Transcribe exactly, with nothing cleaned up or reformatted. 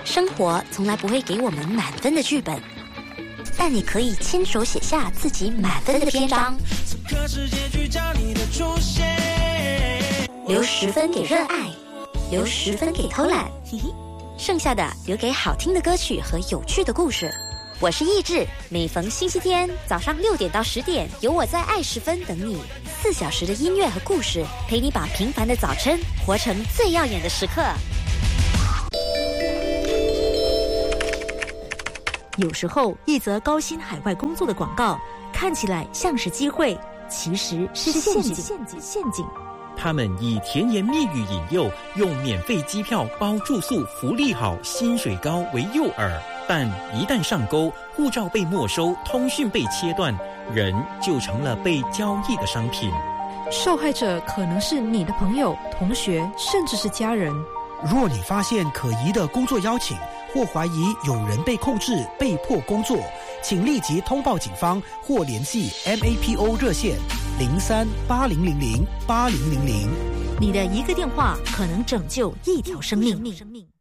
生活从来不会给我们满分的剧本，但你可以亲手写下自己满分的篇章。留十分给热爱，留十分给偷懒，嘿嘿，剩下的留给好听的歌曲和有趣的故事。我是意志，每逢星期天早上六点到十点，有我在爱十分等你，四小时的音乐和故事，陪你把平凡的早晨活成最耀眼的时刻。 有时候，一则高薪海外工作的广告看起来像是机会，其实是陷阱。陷阱，陷阱。 他们以甜言蜜语引诱，用免费机票包住宿、福利好、薪水高为诱饵，但一旦上钩，护照被没收，通讯被切断，人就成了被交易的商品。 受害者可能是你的朋友、同学，甚至是家人。 若你发现可疑的工作邀请，或怀疑有人被控制、被迫工作，请立即通报警方或联系 M A P O 热线零三八零零零八零零零。 你的一个电话可能拯救一条生命。